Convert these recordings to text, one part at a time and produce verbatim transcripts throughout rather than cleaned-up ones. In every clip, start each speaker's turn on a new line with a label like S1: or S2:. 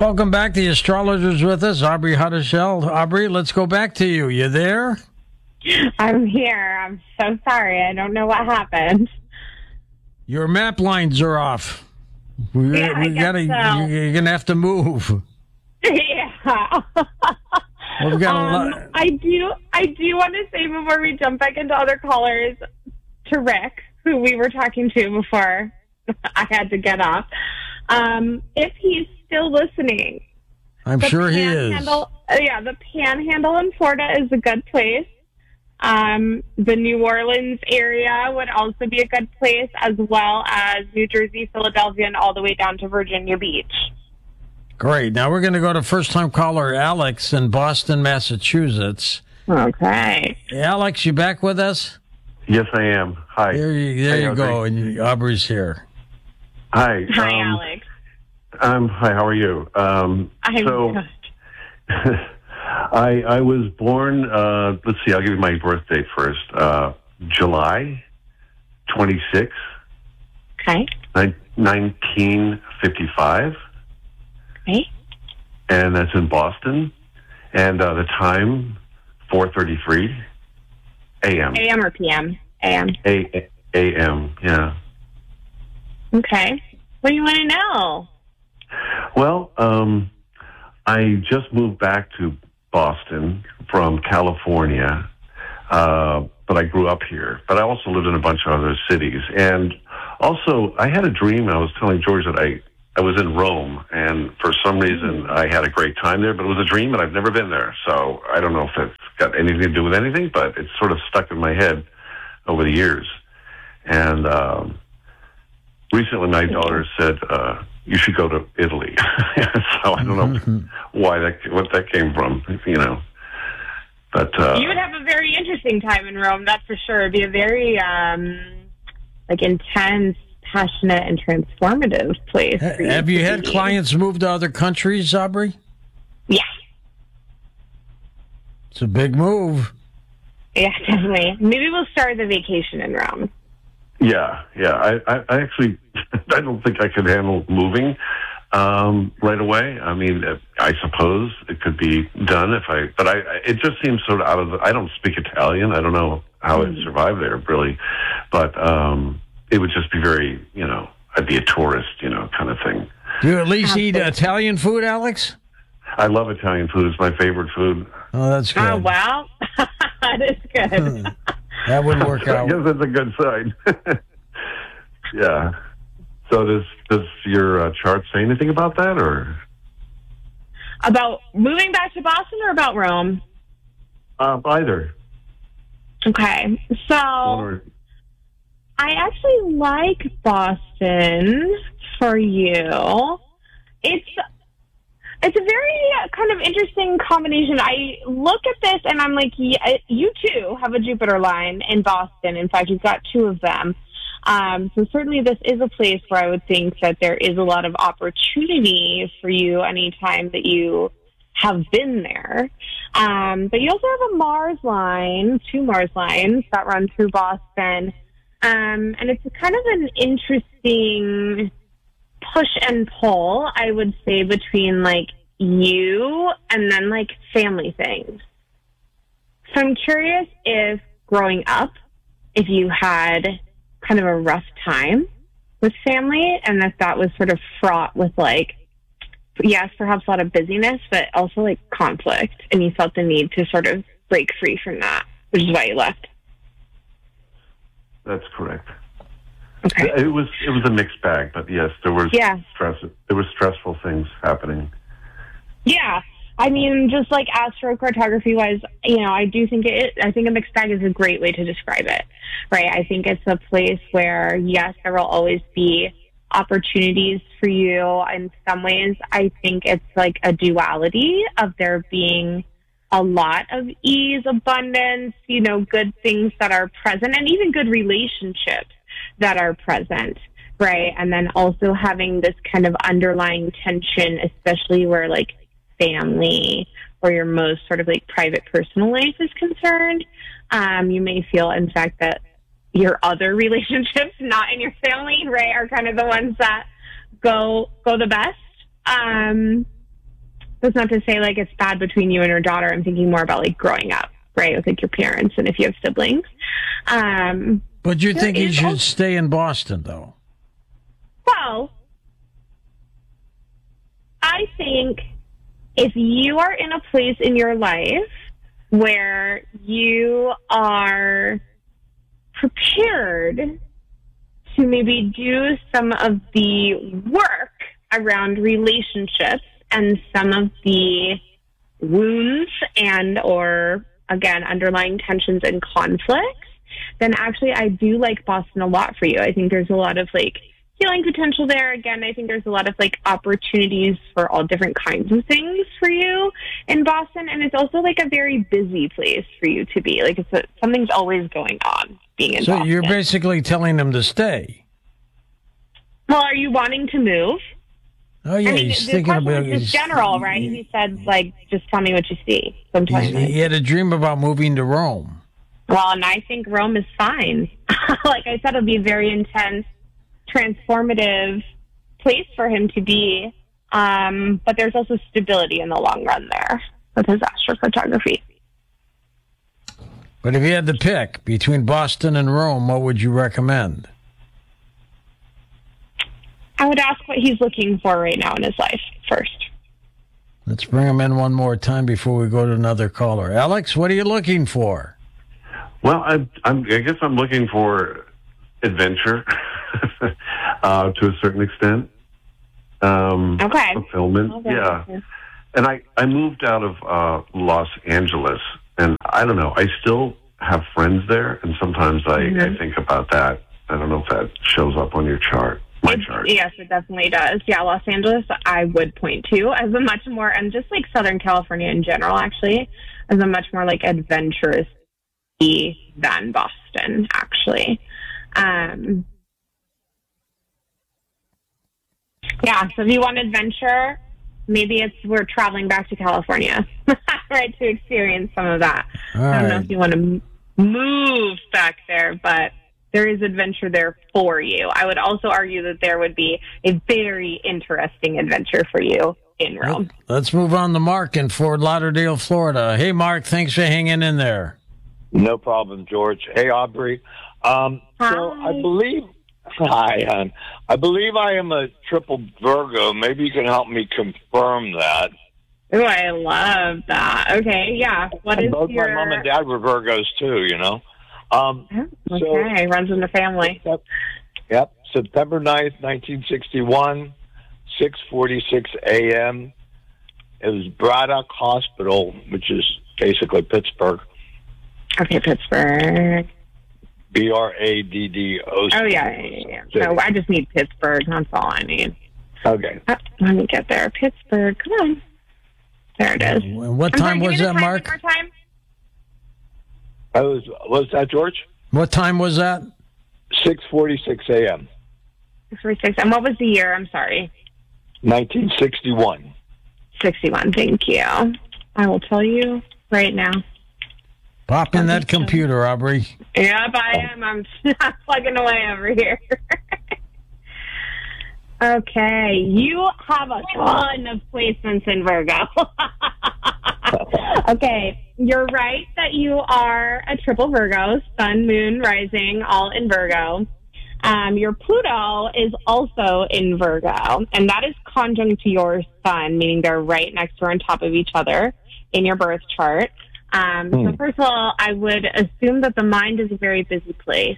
S1: Welcome back. The astrologer's with us, Aubrey Huddishell. Aubrey, let's go back to you. You there?
S2: I'm here. I'm so sorry. I don't know what happened.
S1: Your map lines are off. We,
S2: Yeah,
S1: we
S2: I guess
S1: gotta.
S2: so.
S1: You're gonna have to move.
S2: Yeah.
S1: We've got a
S2: um,
S1: lot.
S2: I do. I do want to say before we jump back into other callers, to Rick, who we were talking to before I had to get off. Um, if he's still listening,
S1: I'm
S2: the
S1: sure he is.
S2: Panhandle- uh, Yeah, the Panhandle in Florida is a good place. Um, the New Orleans area would also be a good place, as well as New Jersey, Philadelphia, and all the way down to Virginia Beach.
S1: Great. Now we're going to go to first-time caller Alex in Boston, Massachusetts.
S2: Okay.
S1: Alex, you back with us?
S3: Yes, I am. Hi.
S1: There you, there
S3: Hey,
S1: you go.
S3: Audrey.
S1: And Aubrey's here.
S3: Hi.
S2: Hi,
S3: um,
S2: Alex.
S3: Um, hi, how are you? Um,
S2: I'm
S3: so,
S2: good.
S3: I I was born, uh, let's see, I'll give you my birth date first. Uh, July twenty-sixth,
S2: Okay.
S3: nineteen fifty-five.
S2: Okay.
S3: And that's in Boston. And uh, the time, four thirty-three a.m.
S2: A M or P M? A M.
S3: A- a.m., yeah.
S2: Okay. What do you want to know?
S3: Well, um, I just moved back to Boston from California, uh, but I grew up here. But I also lived in a bunch of other cities. And also, I had a dream. I was telling George that I, I was in Rome, and for some reason, I had a great time there. But it was a dream, and I've never been there. So I don't know if it's got anything to do with anything, but it's sort of stuck in my head over the years. And um, recently, my daughter said, uh, you should go to Italy. So I don't know why that, what that came from, you know. But uh,
S2: You would have a very interesting time in Rome, that's for sure. It'd be a very, um, like, intense, passionate, and transformative place.
S1: Ha-
S2: for
S1: Have you
S2: to
S1: had
S2: be.
S1: clients move to other countries, Aubrey?
S2: Yeah.
S1: It's a big move.
S2: Yeah, definitely. Maybe we'll start the vacation in Rome.
S3: yeah, yeah. I, I, I actually, I don't think I could handle moving um, right away. I mean, I suppose it could be done if I, but I, it just seems sort of out of the, I don't speak Italian. I don't know how I'd survive there, really. But um, it would just be very, you know, I'd be a tourist, you know, kind of thing.
S1: Do you at least eat Italian food, Alex?
S3: I love Italian food. It's my favorite food.
S1: Oh, that's good.
S2: Oh, wow. That is good.
S1: That would work
S3: I
S1: out.
S3: guess that's a good sign. Yeah. So does does your uh, chart say anything about that, or
S2: About moving back to Boston or about Rome?
S3: uh, either?
S2: Okay. So
S3: Or,
S2: I actually like Boston for you. It's it's a very uh, kind of interesting combination. I look at this and I'm like, yeah, you too have a Jupiter line in Boston. In fact, you've got two of them. Um, so certainly this is a place where I would think that there is a lot of opportunity for you anytime that you have been there. Um, but you also have a Mars line, two Mars lines that run through Boston. Um, and it's kind of an interesting push and pull, I would say, between like you and then like family things. So I'm curious if growing up, if you had kind of a rough time with family and that that was sort of fraught with like, yes, perhaps a lot of busyness, but also like conflict, and you felt the need to sort of break free from that, which is why you left.
S3: that's correct.
S2: Okay.
S3: It was it was a mixed bag, but yes, there was
S2: Yeah.
S3: stress. There were stressful things happening.
S2: Yeah. I mean, just like astrocartography wise, you know, I do think it, I think a mixed bag is a great way to describe it, right? I think it's a place where, yes, there will always be opportunities for you. In some ways, I think it's like a duality of there being a lot of ease, abundance, you know, good things that are present, and even good relationships that are present, right? And then also having this kind of underlying tension, especially where like family or your most sort of like private personal life is concerned. Um, you may feel, in fact, that your other relationships, not in your family, right, are kind of the ones that go go the best. Um, That's not to say like it's bad between you and your daughter. I'm thinking more about like growing up, right, with like your parents and if you have siblings. Um,
S1: But you
S2: there
S1: think he
S2: is
S1: should
S2: also-
S1: stay in Boston, though?
S2: Well, I think if you are in a place in your life where you are prepared to maybe do some of the work around relationships and some of the wounds and or again underlying tensions and conflicts, then actually I do like Boston a lot for you. I think there's a lot of like healing potential there. Again, I think there's a lot of like opportunities for all different kinds of things for you in Boston, and it's also like a very busy place for you to be. Like it's a, something's always going on being in
S1: So
S2: Boston.
S1: you're basically telling him to stay.
S2: Well, are you wanting to move?
S1: Oh, yeah,
S2: I mean,
S1: he's
S2: the
S1: thinking
S2: question
S1: about
S2: was just general, right? He said, like, just tell me what you see. So I'm telling
S1: he's-
S2: you.
S1: He had a dream about moving to Rome.
S2: Well, and I think Rome is fine. Like I said, it'll be a very intense, transformative place for him to be. Um, but there's also stability in the long run there with his astrophotography.
S1: But if you had to pick between Boston and Rome, what would you recommend?
S2: I would ask what he's looking for right now in his life first.
S1: Let's bring him in one more time before we go to another caller. Alex, what are you looking for?
S3: Well, I, I'm, I guess I'm looking for adventure uh, to a certain extent. Um,
S2: Okay.
S3: Fulfillment.
S2: Okay.
S3: Yeah. And I, I moved out of uh, Los Angeles, and I don't know, I still have friends there, and sometimes I,
S2: Mhm.
S3: I think about that. I don't know if that shows up on your chart, my
S2: It-
S3: chart.
S2: Yes, it definitely does. Yeah, Los Angeles, I would point to as a much more, and just like Southern California in general, actually, as a much more like adventurous city than Boston, actually. Um, yeah, so if you want adventure, maybe it's we're traveling back to California, right, to experience some of that.
S1: All
S2: I don't know
S1: right.
S2: if you want to m- move back there, but there is adventure there for you. I would also argue that there would be a very interesting adventure for you in Rome.
S1: Let's move on to Mark in Fort Lauderdale, Florida. Hey, Mark, thanks for hanging in there.
S4: No problem, George. Hey, Aubrey. Um, so
S2: Hi.
S4: I believe, hi, hon. I believe I am a triple Virgo. Maybe you can help me confirm that.
S2: Oh, I love that. Okay, yeah. What
S4: And
S2: is
S4: both
S2: your...
S4: my mom and dad were Virgos too, you know. Um,
S2: Oh, okay, runs in the family.
S4: Yep. Yep. September ninth, nineteen sixty-one, six forty-six a.m. It was Braddock Hospital, which is basically Pittsburgh.
S2: Okay, Pittsburgh.
S4: B R A D D O.
S2: Oh, yeah, yeah, yeah. yeah. So I just need Pittsburgh. That's all I need.
S4: Okay.
S2: Oh, let me get there. Pittsburgh. Come on. There it is.
S1: And What
S2: I'm sorry,
S1: time
S2: give me
S1: was
S2: the
S1: that,
S2: time
S1: Mark?
S2: One more time.
S4: I was, was that, George?
S1: What time was that?
S4: six forty-six a.m.
S2: six forty-six. And what was the year? I'm sorry.
S4: nineteen sixty-one.
S2: sixty-one. Thank you. I will tell you right now.
S1: Pop in that computer, Aubrey.
S2: Yep, I am. I'm plugging away over here. Okay, you have a ton of placements in Virgo. Okay, you're right that you are a triple Virgo, sun, moon, rising, all in Virgo. Um, your Pluto is also in Virgo, and that is conjunct to your sun, meaning they're right next to or on top of each other in your birth chart. Um,
S4: Hmm.
S2: So first of all, I would assume that the mind is a very busy place.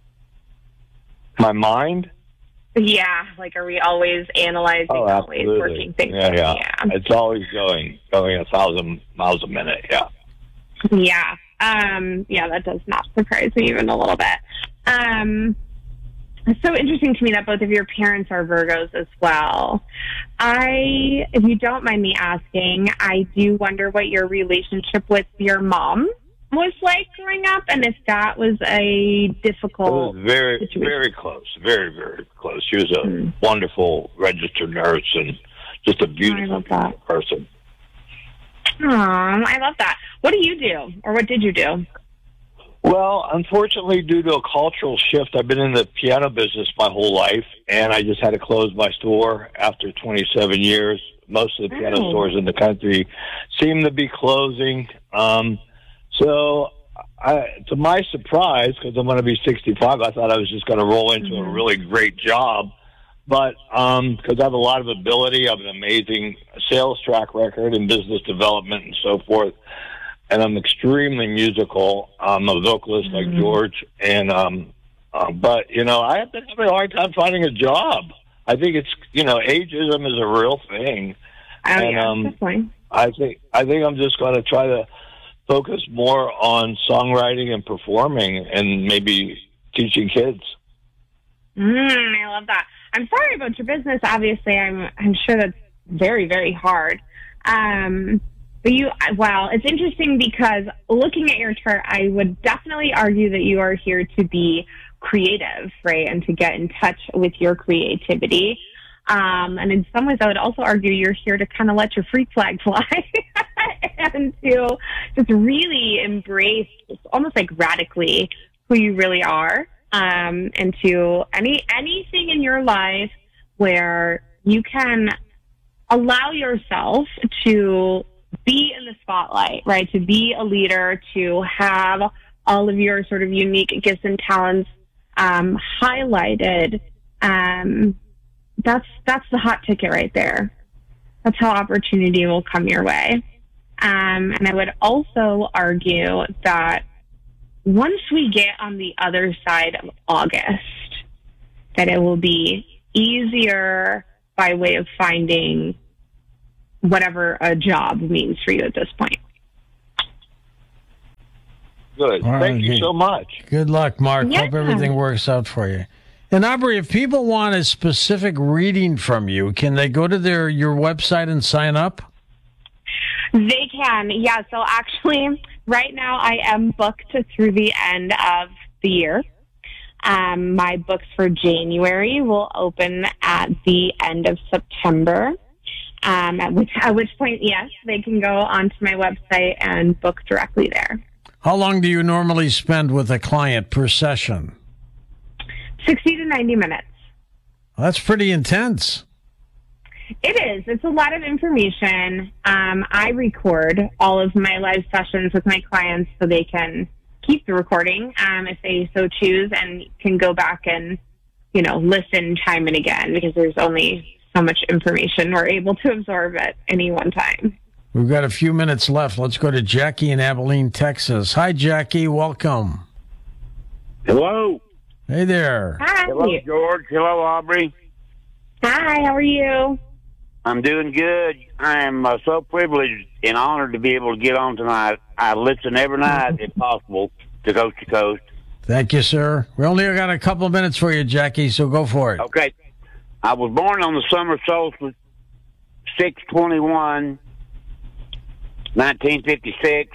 S4: My mind?
S2: Yeah, like are we always analyzing,
S4: Oh,
S2: always
S4: absolutely.
S2: working things?
S4: Yeah, yeah,
S2: yeah.
S4: It's always going, going a thousand miles a minute. Yeah.
S2: Yeah. Um, yeah, that does not surprise me even a little bit. Um, it's so interesting to me that both of your parents are Virgos as well. I, if you don't mind me asking, I do wonder what your relationship with your mom was like growing up, and if that was a
S4: It
S2: difficult
S4: was very,
S2: situation.
S4: very close. Very, very close. She was a
S2: Hmm.
S4: wonderful registered nurse and just a beautiful,
S2: love that.
S4: beautiful person.
S2: Aw, I love that. What do you do, or what did you do?
S4: Well, unfortunately, due to a cultural shift, I've been in the piano business my whole life, and I just had to close my store after twenty-seven years. Most of the piano
S2: Oh.
S4: stores in the country seem to be closing. Um, so, I, to my surprise, because I'm going to be sixty-five, I thought I was just going to roll into
S2: Mhm.
S4: a really great job. But um, because I have a lot of ability, I have an amazing sales track record in business development and so forth. And I'm extremely musical. I'm a vocalist like
S2: Mhm.
S4: George, and um, uh, but you know, I have been having a hard time finding a job. I think it's you know, ageism is a real thing.
S2: Oh,
S4: And,
S2: yeah,
S4: um,
S2: definitely.
S4: I think I think I'm just going to try to focus more on songwriting and performing, and maybe teaching kids.
S2: Mm, I love that. I'm sorry about your business. Obviously, I'm I'm sure that's very, very hard. Um, but you, well, it's interesting because looking at your chart, I would definitely argue that you are here to be creative, right, and to get in touch with your creativity. Um, and in some ways, I would also argue you're here to kind of let your freak flag fly and to just really embrace, almost like radically, who you really are. Um, and to any anything in your life where you can allow yourself to be in the spotlight, right? To be a leader, to have all of your sort of unique gifts and talents um, highlighted. Um, that's that's the hot ticket right there. That's how opportunity will come your way. Um, and I would also argue that once we get on the other side of August, that it will be easier by way of finding whatever a job means for you at this point.
S4: Good.
S1: All right,
S4: Thank you
S1: okay.
S4: so much.
S1: Good luck, Mark.
S2: Yeah.
S1: Hope everything works out for you. And Aubrey, if people want a specific reading from you, can they go to their your website and sign up?
S2: They can, yeah. So actually, right now I am booked through the end of the year. Um, my books for January will open at the end of September. Um, at which at which point, yes, they can go onto my website and book directly there.
S1: How long do you normally spend with a client per session?
S2: Sixty to ninety minutes.
S1: Well, that's pretty intense.
S2: It is. It's a lot of information. Um, I record all of my live sessions with my clients so they can keep the recording um, if they so choose, and can go back and, you know, listen time and again, because there's only so much information we're able to absorb at any one time.
S1: We've got a few minutes left. Let's go to Jackie in Abilene, Texas. Hi, Jackie. Welcome.
S5: Hello.
S1: Hey there.
S2: Hi.
S5: Hello, George. Hello, Aubrey.
S2: Hi, how are you?
S5: I'm doing good. I am uh, so privileged and honored to be able to get on tonight. I listen every night, if possible, to Coast to Coast.
S1: Thank you, sir. We only got a couple of minutes for you, Jackie, so go for it.
S5: Okay. I was born on the summer solstice, six twenty-one, nineteen fifty-six,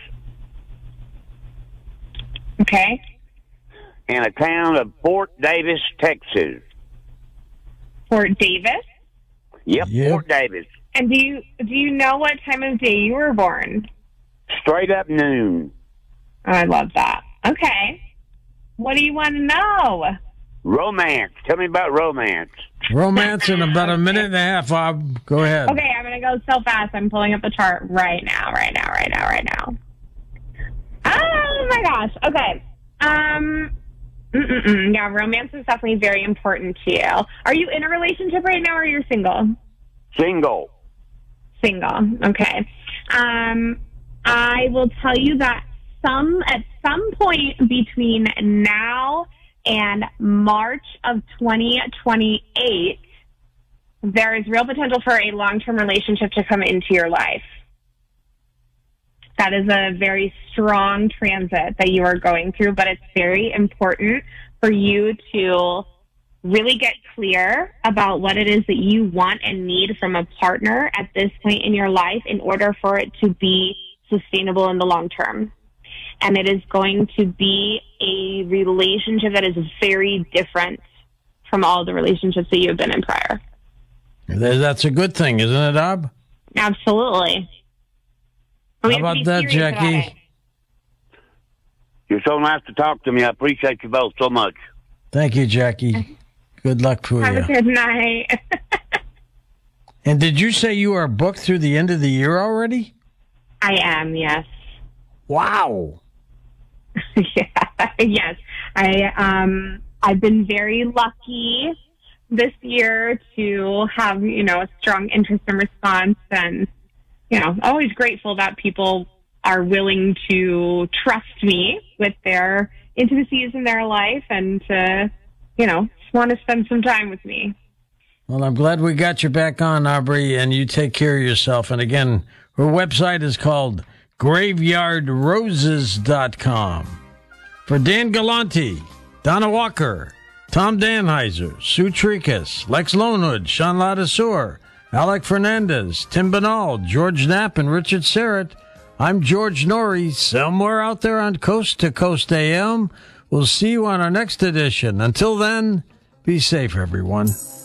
S2: Okay.
S5: in a town of Fort Davis, Texas.
S2: Fort Davis.
S5: Yep,
S1: Yep.
S5: Fort Davis.
S2: And do you do you know what time of day you were born?
S5: Straight up noon.
S2: Oh, I love that. Okay. What do you want to know?
S5: Romance. Tell me about romance.
S1: Romance in about a minute and a half, Bob. Go ahead.
S2: Okay, I'm going to go so fast. I'm pulling up the chart right now, right now, right now, right now. Oh, my gosh. Okay. Um, mm-mm-mm. Yeah, romance is definitely very important to you. Are you in a relationship right now, or you're single?
S5: Single.
S2: Single. Okay. Um, I will tell you that some at some point between now and March of twenty twenty-eight, there is real potential for a long-term relationship to come into your life. That is a very strong transit that you are going through, but it's very important for you to really get clear about what it is that you want and need from a partner at this point in your life in order for it to be sustainable in the long term. And it is going to be a relationship that is very different from all the relationships that you've been in prior.
S1: That's a good thing, isn't it, Bob?
S2: Absolutely.
S1: How
S2: We have to
S1: about
S2: be
S1: that,
S2: serious about
S1: Jackie?
S2: it.
S5: You're so nice to talk to me. I appreciate you both so much.
S1: Thank you, Jackie. Good luck to
S2: Have
S1: you.
S2: a good night.
S1: And did you say you are booked through the end of the year already?
S2: I am, yes.
S1: Wow.
S2: Yeah, yes. I um I've been very lucky this year to have, you know, a strong interest and response, and, you know, always grateful that people are willing to trust me with their intimacies in their life and to, you know, want to spend some time with me.
S1: Well, I'm glad we got you back on, Aubrey, and you take care of yourself. And again, her website is called graveyard roses dot com. For Dan Galante, Donna Walker, Tom Danheiser, Sue Tricas, Lex Lonewood, Sean Ladisseur, Alec Fernandez, Tim Banal, George Knapp, and Richard Serrett, I'm George Norrie, somewhere out there on Coast to Coast A M. We'll see you on our next edition. Until then, be safe, everyone.